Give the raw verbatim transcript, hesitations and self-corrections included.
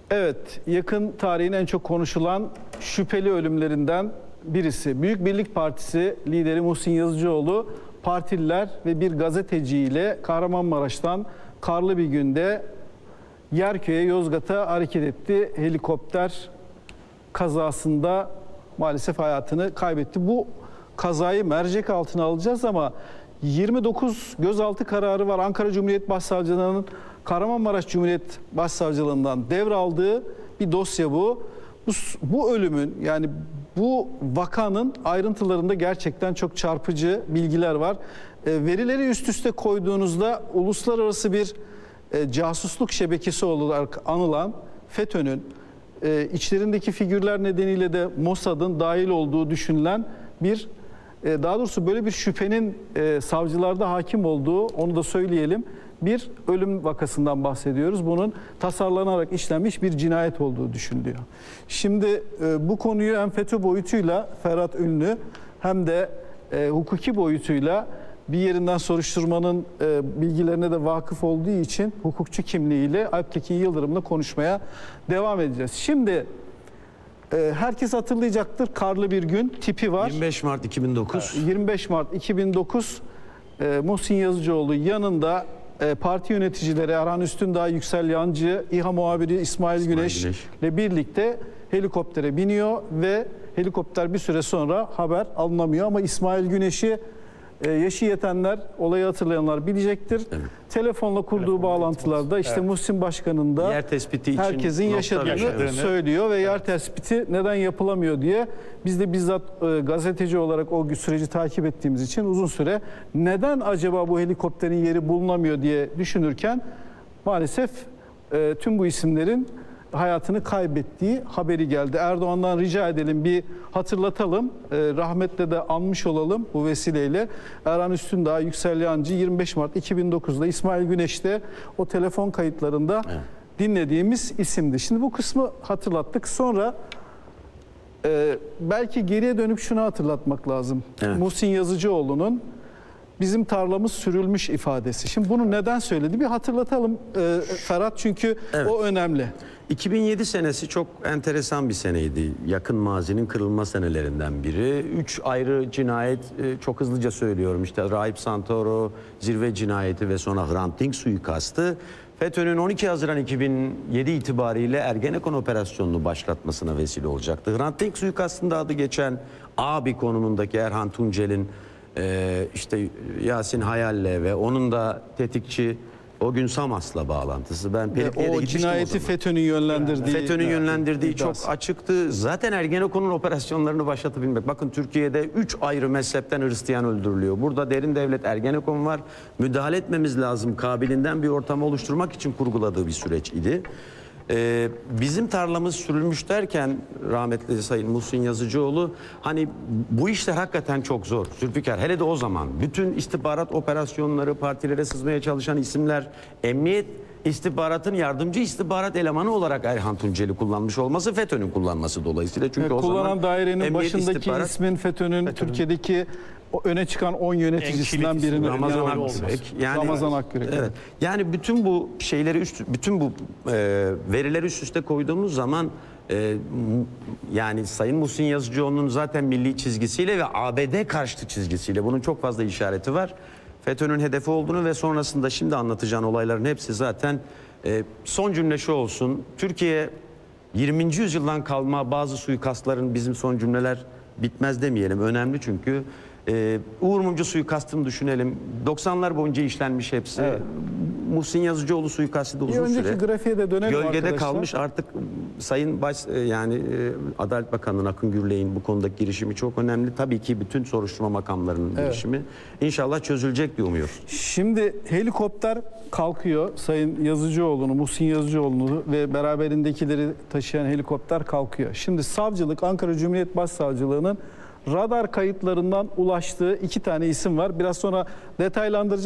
Evet, yakın tarihin en çok konuşulan şüpheli ölümlerinden birisi. Büyük Birlik Partisi lideri Muhsin Yazıcıoğlu, partililer ve bir gazeteciyle Kahramanmaraş'tan karlı bir günde Yerköy'e, Yozgat'a hareket etti. Helikopter kazasında maalesef hayatını kaybetti. Bu kazayı mercek altına alacağız ama yirmi dokuz gözaltı kararı var. Ankara Cumhuriyet Başsavcılığı'nın Kahramanmaraş Cumhuriyet Başsavcılığından devraldığı bir dosya bu. Bu, bu ölümün, yani bu vakanın ayrıntılarında gerçekten çok çarpıcı bilgiler var. E, verileri üst üste koyduğunuzda uluslararası bir e, casusluk şebekesi olarak anılan FETÖ'nün e, içlerindeki figürler nedeniyle de Mossad'ın dahil olduğu düşünülen bir, e, daha doğrusu böyle bir şüphenin e, savcılarda hakim olduğu, onu da söyleyelim, bir ölüm vakasından bahsediyoruz. Bunun tasarlanarak işlenmiş bir cinayet olduğu düşünülüyor. Şimdi e, bu konuyu hem FETÖ boyutuyla Ferhat Ünlü hem de e, hukuki boyutuyla bir yerinden soruşturmanın e, bilgilerine de vakıf olduğu için hukukçu kimliğiyle Alptekin Yıldırım'la konuşmaya devam edeceğiz. Şimdi e, herkes hatırlayacaktır, karlı bir gün tipi var. yirmi beş Mart iki bin dokuz. yirmi beş Mart iki bin dokuz e, Muhsin Yazıcıoğlu yanında e, parti yöneticileri Erhan Üstündağ, Yüksel Yancı, İHA muhabiri İsmail, İsmail Güneş ile birlikte helikoptere biniyor ve helikopter bir süre sonra haber alınamıyor ama İsmail Güneş'i e, yaşı yetenler, olayı hatırlayanlar bilecektir. Evet. Telefonla kurduğu Telefon bağlantılarda işte evet. Muhsin Başkan'ın da yer tespiti için herkesin yaşadığını, yaşadığını söylüyor ve evet. yer tespiti neden yapılamıyor diye biz de bizzat e, gazeteci olarak o süreci takip ettiğimiz için uzun süre neden acaba bu helikopterin yeri bulunamıyor diye düşünürken maalesef e, tüm bu isimlerin hayatını kaybettiği haberi geldi. Erdoğan'dan rica edelim, bir hatırlatalım. E, rahmetle de anmış olalım bu vesileyle. Erhan Üstündağ, Yüksel Yancı yirmi beş Mart iki bin dokuz'da İsmail Güneş'te o telefon kayıtlarında evet. dinlediğimiz isimdi. Şimdi bu kısmı hatırlattık. Sonra e, belki geriye dönüp şunu hatırlatmak lazım. Evet. Muhsin Yazıcıoğlu'nun bizim tarlamız sürülmüş ifadesi. Şimdi bunu neden söyledi? Bir hatırlatalım e, Ferhat, çünkü evet. o önemli. iki bin yedi senesi çok enteresan bir seneydi. Yakın mazinin kırılma senelerinden biri. Üç ayrı cinayet, çok hızlıca söylüyorum. İşte Rahip Santoro zirve cinayeti ve sonra Hrant Dink suikastı. FETÖ'nün on iki Haziran iki bin yedi itibariyle Ergenekon operasyonunu başlatmasına vesile olacaktı. Hrant Dink suikastında adı geçen abi konumundaki Erhan Tuncel'in Ee, işte Yasin Hayal'le ve onun da tetikçi o gün Samas'la bağlantısı. Ben Perikli'ye de o cinayeti FETÖ'nün yönlendirdiği, FETÖ'nün yani, yönlendirdiği iddiası. çok açıktı. Zaten Ergenekon'un operasyonlarını başlatabilmek. Bakın Türkiye'de üç ayrı mezhepten Hristiyan öldürülüyor. Burada derin devlet Ergenekon var. Müdahale etmemiz lazım kabilinden bir ortam oluşturmak için kurguladığı bir süreç idi. Ee, bizim tarlamız sürülmüş derken rahmetli Sayın Muhsin Yazıcıoğlu, hani bu işler hakikaten çok zor Zülfikar, hele de o zaman bütün istihbarat operasyonları, partilere sızmaya çalışan isimler, emniyet istihbaratın yardımcı istihbarat elemanı olarak Erhan Tuncel'i kullanmış olması FETÖ'nün kullanması dolayısıyla, çünkü evet, o kullanan zaman dairenin başındaki istihbarat, ismin FETÖ'nün FETÖ'nün Türkiye'deki o öne çıkan on yöneticisinden birinin Ramazan Akgürek. Yani, Ramazan Akgürek. Evet. Yani bütün bu şeyleri üst, bütün bu e, verileri üst üste koyduğumuz zaman e, yani Sayın Muhsin Yazıcıoğlu'nun zaten milli çizgisiyle ve A B D karşıtı çizgisiyle bunun çok fazla işareti var. FETÖ'nün hedefi olduğunu ve sonrasında şimdi anlatacağın olayların hepsi zaten e, son cümle şu olsun. Türkiye yirminci yüzyıldan kalma bazı suikastların, bizim son cümleler bitmez demeyelim, önemli çünkü. Ee, Uğur Mumcu suikastını düşünelim. doksanlar boyunca işlenmiş hepsi. Evet. Muhsin Yazıcıoğlu suikastı da uzun bir süre. Önceki grafiğe de dönelim gölgede arkadaşlar. kalmış. Artık Sayın Baş, yani e, Adalet Bakanı'nın Akın Gürley'in bu konudaki girişimi çok önemli. Tabii ki bütün soruşturma makamlarının evet. girişimi. İnşallah çözülecek diye umuyoruz. Şimdi helikopter kalkıyor. Sayın Yazıcıoğlu'nu, Muhsin Yazıcıoğlu'nu ve beraberindekileri taşıyan helikopter kalkıyor. Şimdi savcılık, Ankara Cumhuriyet Başsavcılığı'nın radar kayıtlarından ulaştığı iki tane isim var. Biraz sonra detaylandıracağız.